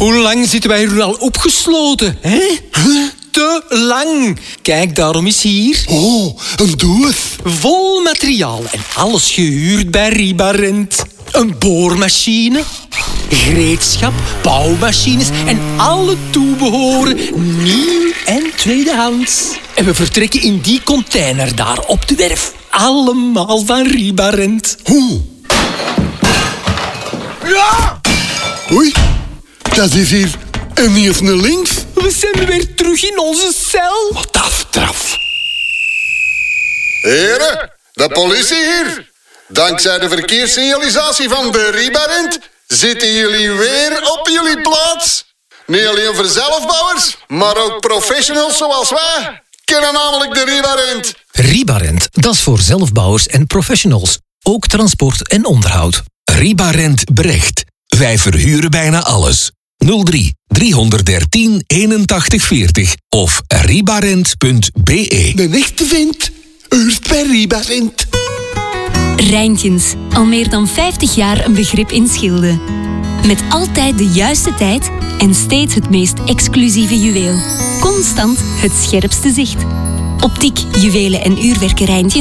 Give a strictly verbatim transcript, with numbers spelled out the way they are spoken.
Hoe lang zitten wij hier al opgesloten, hè? Huh? Te lang. Kijk, daarom is hier Oh, een doos. vol materiaal en alles gehuurd bij Ribarent. Een boormachine, gereedschap, bouwmachines en alle toebehoren, nieuw en tweedehands. En we vertrekken in die container daar op de werf. Allemaal van Ribarent. Hoe? Ja! Oei, dat is hier en niet eens naar links. We zijn weer terug in onze cel. Wat aftraf. Heren, de politie hier. Dankzij de verkeerssignalisatie van de Ribarent zitten jullie weer op jullie plaats. Niet alleen voor zelfbouwers, maar ook professionals zoals wij kennen namelijk de Ribarent. Ribarent, dat is voor zelfbouwers en professionals. Ook transport en onderhoud. Ribarent Brecht. Wij verhuren bijna alles. nul drie driehonderddertien eenentachtig veertig of ribarent punt be. De echte vent, eerst bij Ribarent. Rijntjens, al meer dan vijftig jaar een begrip in Schilde. Met altijd de juiste tijd en steeds het meest exclusieve juweel. Constant het scherpste zicht. Optiek, juwelen en uurwerken Rijntjens